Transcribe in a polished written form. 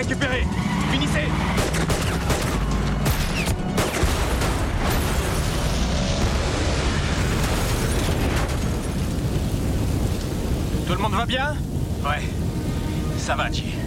récupéré. Finissez. Tout le monde va bien? Ouais, ça va, G.